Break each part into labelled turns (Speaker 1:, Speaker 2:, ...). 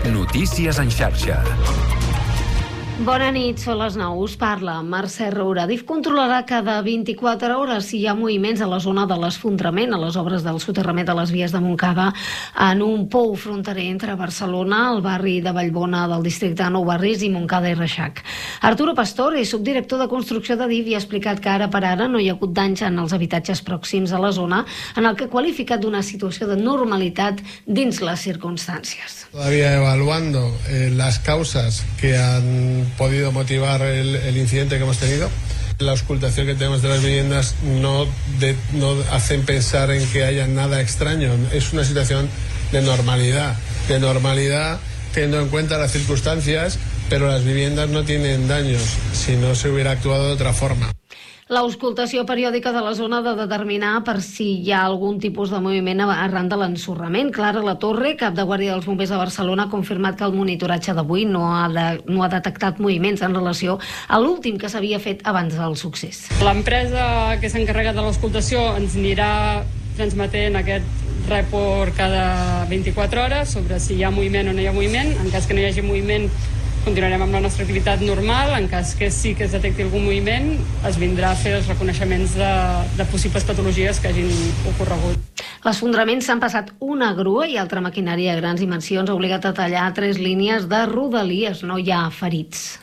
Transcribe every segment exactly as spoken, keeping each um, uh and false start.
Speaker 1: Notícies en xarxa.
Speaker 2: Bona nit, són les nou. Us parla Mercè Roura. DIF controlarà cada vint-i-quatre hores si hi ha moviments a la zona de l'esfondrament, a les obres del soterrament de les vies de Montcada, en un pou fronterer entre Barcelona, el barri de Vallbona del districte de Nou Barris, i Montcada i Reixac. Arturo Pastor és subdirector de construcció de DIF i ha explicat que ara per ara no hi ha hagut danys en els habitatges pròxims a la zona, en el que ha qualificat d'una situació de normalitat dins les circumstàncies.
Speaker 3: Todavía evaluando eh, las causas que han podido motivar el, el incidente que hemos tenido. La auscultación que tenemos de las viviendas no, de, no hacen pensar en que haya nada extraño. Es una situación de normalidad, de normalidad teniendo en cuenta las circunstancias, pero las viviendas no tienen daños si no se hubiera actuado de otra forma.
Speaker 2: L'auscultació periòdica de la zona ha de determinar per si hi ha algun tipus de moviment arran de l'ensorrament. Clara Latorre, cap de Guàrdia dels Bombers de Barcelona, ha confirmat que el monitoratge d'avui no, ha de, no ha detectat moviments en relació a l'últim que s'havia fet abans del succés.
Speaker 4: L'empresa que s'ha encarregat de l'auscultació ens anirà transmetent aquest report cada vint-i-quatre hores sobre si hi ha moviment o no hi ha moviment. En cas que no hi hagi moviment, continuarem amb la nostra activitat normal. En cas que sí que es detecti algun moviment, es vindrà a fer els reconeixements de, de possibles patologies que hagin ocorregut.
Speaker 2: L'esfondrament s'han passat una grua i altra maquinària de grans dimensions ha obligat a tallar tres línies de rodalies. No hi ha ferits.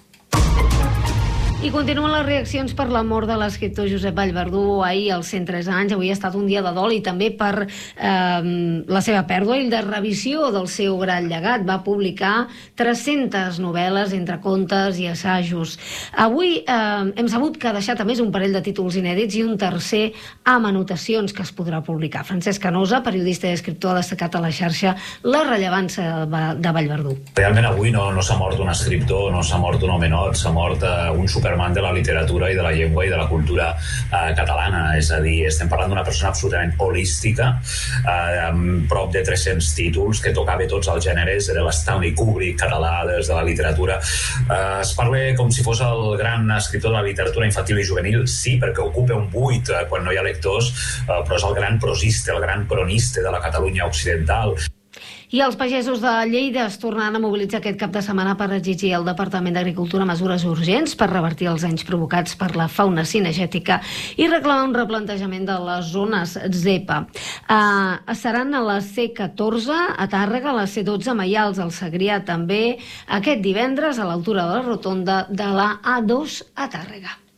Speaker 2: I continuen les reaccions per la mort de l'escriptor Josep Vallverdú ahir als cent tres anys. Avui ha estat un dia de dol i també per eh, la seva pèrdua i de revisió del seu gran llegat. Va publicar tres-centes novel·les entre contes i assajos. Avui eh, hem sabut que ha deixat a més un parell de títols inèdits i un tercer amb anotacions que es podrà publicar. Francesc Canosa, periodista i escriptor, ha destacat a la xarxa la rellevància de Vallverdú.
Speaker 5: Realment avui no, no s'ha mort un escriptor, no s'ha mort un homenot, s'ha mort eh, un super de la literatura i de la llengua i de la cultura eh, catalana. És a dir, estem parlant d'una persona absolutament holística, eh, amb prop de tres-cents títols, que tocava tots els gèneres, era l'Stanley Kubrick català des de la literatura. Eh, es parla com si fos el gran escriptor de la literatura infantil i juvenil, sí, perquè ocupa un buit eh, quan no hi ha lectors, eh, però és el gran prosista, el gran cronista de la Catalunya occidental.
Speaker 2: I els pagesos de Lleida es tornaran a mobilitzar aquest cap de setmana per exigir al Departament d'Agricultura mesures urgents per revertir els danys provocats per la fauna cinegètica i reclamar un replantejament de les zones zepa. Uh, seran a la C catorze a Tàrrega, a la C dotze a Maials, al Segrià també, aquest divendres a l'altura de la rotonda de la A dos a Tàrrega.